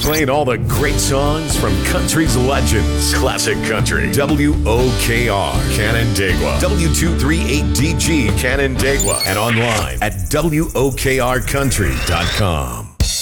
playing all the great songs from country's legends. Classic Country. WOKR, Canandaigua. W238DG, Canandaigua. And online at WOKRCountry.com.